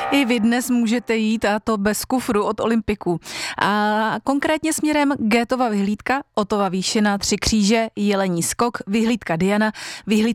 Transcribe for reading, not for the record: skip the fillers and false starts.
I vy dnes můžete jít, a to bez kufru od Olympiku. A konkrétně směrem Gétova vyhlídka, Ottova výšina, Tři kříže, Jelení skok, vyhlídka Diana, vyhlídka